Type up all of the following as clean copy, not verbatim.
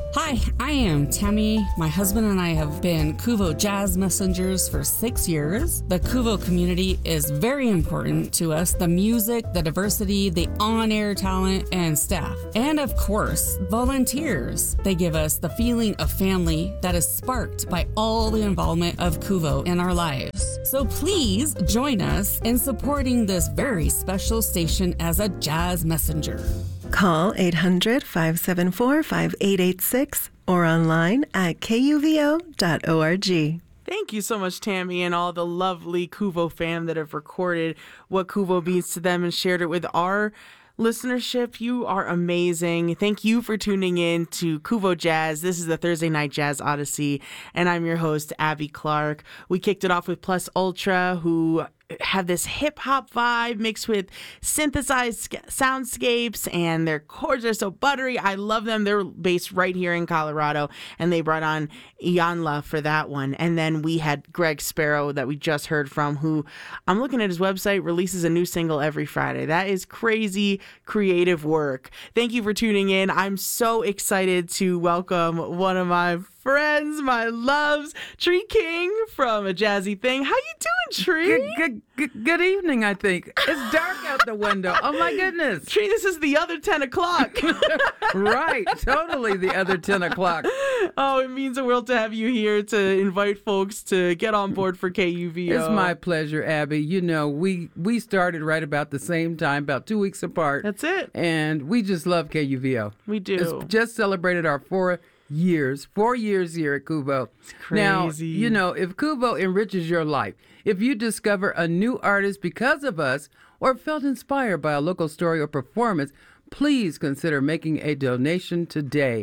Hi, I am Tammy. My husband and I have been Kuvo Jazz Messengers for 6 years. The Kuvo community is very important to us. The music, the diversity, the on-air talent, and staff. And of course, volunteers. They give us the feeling of family that is sparked by all the involvement of Kuvo in our lives. So please join us in supporting this very special station as a jazz messenger. Call 800-574-5886 or online at kuvo.org. Thank you so much, Tammy, and all the lovely Kuvo fam that have recorded what Kuvo means to them and shared it with our listenership. You are amazing. Thank you for tuning in to Kuvo Jazz. This is the Thursday Night Jazz Odyssey, and I'm your host, Abby Clark. We kicked it off with Plus Ultra, who have this hip-hop vibe mixed with synthesized soundscapes, and their chords are so buttery. I love them. They're based right here in Colorado, and they brought on Iyanla for that one. And then we had Greg Sparrow that we just heard from, who I'm looking at his website, releases a new single every Friday. That is crazy creative work. Thank you for tuning in. I'm so excited to welcome one of my friends, my loves, Tree King from A Jazzy Thing. How you doing, Tree? Good evening, I think. It's dark out the window. Oh, my goodness. Tree, this is the other 10 o'clock. Right. Totally the other 10 o'clock. Oh, it means the world to have you here to invite folks to get on board for KUVO. It's my pleasure, Abby. You know, we started right about the same time, about 2 weeks apart. That's it. And we just love KUVO. We do. It's just celebrated our 4 years here at Kuvo. It's crazy. Now, you know, if Kuvo enriches your life, if you discover a new artist because of us or felt inspired by a local story or performance, please consider making a donation today.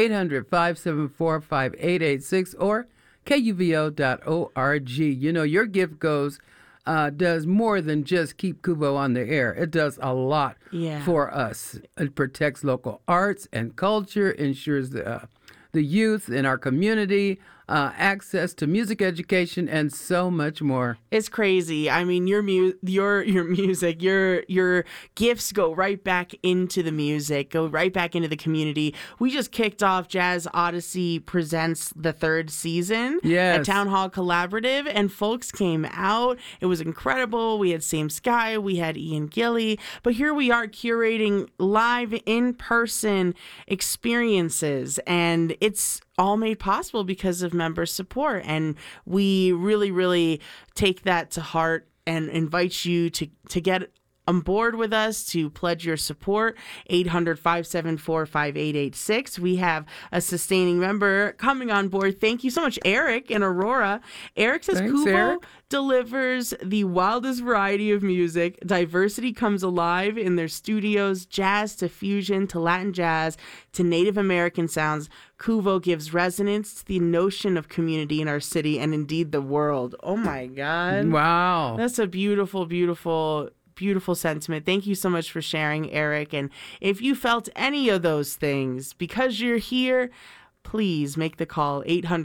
800-574-5886 or kuvo.org. You know, your gift does more than just keep Kuvo on the air. It does a lot for us. It protects local arts and culture, ensures the youth in our community access to music education, and so much more. It's crazy. I mean, your music, your gifts go right back into the music, go right back into the community. We just kicked off Jazz Odyssey Presents the 3rd season at Town Hall Collaborative, and folks came out. It was incredible. We had Same Sky, we had Ian Gilly, but here we are curating live in-person experiences, and it's all made possible because of member support. And we really, really take that to heart and invite you to get on board with us, to pledge your support. 800-574-5886. We have a sustaining member coming on board. Thank you so much, Eric in Aurora. Eric says Kuvo delivers the wildest variety of music. Diversity comes alive in their studios, jazz to fusion to Latin jazz to Native American sounds. Kuvo gives resonance to the notion of community in our city and indeed the world. Oh my God. Wow. That's a beautiful, beautiful sentiment. Thank you so much for sharing, Eric. And if you felt any of those things, because you're here, please make the call,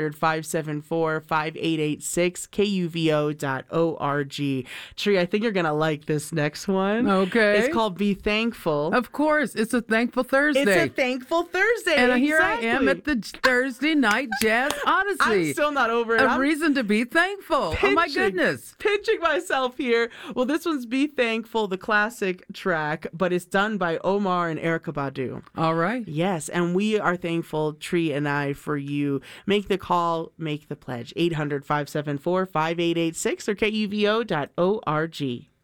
800-574-5886, kuvo.org. Tree, I think you're going to like this next one. Okay. It's called Be Thankful. Of course. It's a Thankful Thursday. It's a Thankful Thursday. And here I am at the Thursday Night Jazz Odyssey. I'm still not over it. A reason to be thankful. Oh, my goodness. Pinching myself here. Well, this one's Be Thankful, the classic track, but it's done by Omar and Erykah Badu. All right. Yes, and we are thankful, Tree and I, for you. Make the call, make the pledge. 800-574-5886 or kuvo.org.